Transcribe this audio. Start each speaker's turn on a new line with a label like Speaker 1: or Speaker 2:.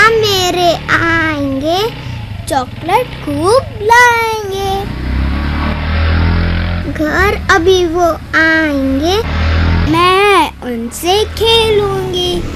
Speaker 1: मेरे आएंगे, चॉकलेट खूब लाएंगे। घर अभी वो आएंगे, मैं उनसे खेलूंगी।